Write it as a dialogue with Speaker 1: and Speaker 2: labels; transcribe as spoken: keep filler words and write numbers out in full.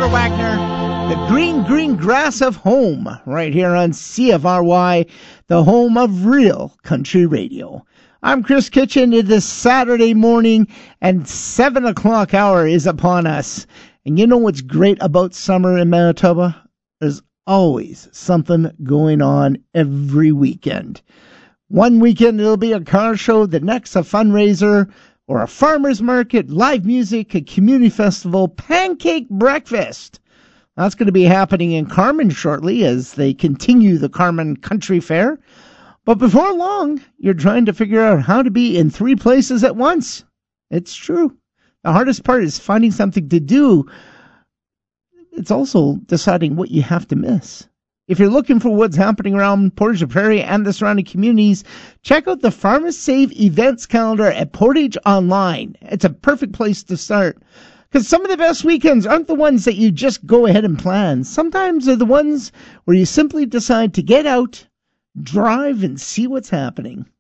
Speaker 1: Dakota Wagner, the green, green grass of home, right here on C F R Y, the home of real country radio. I'm Chris Kitchen. It is Saturday morning, and seven o'clock hour is upon us. And you know what's great about summer in Manitoba? There's always something going on every weekend. One weekend it'll be a car show, the next a fundraiser, or a farmer's market, live music, a community festival, pancake breakfast. That's going to be happening in Carman shortly as they continue the Carman Country Fair. But before long, you're trying to figure out how to be in three places at once. It's true. The hardest part is finding something to do. It's also deciding what you have to miss. If you're looking for what's happening around Portage Prairie and the surrounding communities, check out the Farmers Save events calendar at Portage Online. It's a perfect place to start. Because some of the best weekends aren't the ones that you just go ahead and plan. Sometimes they're the ones where you simply decide to get out, drive, and see what's happening.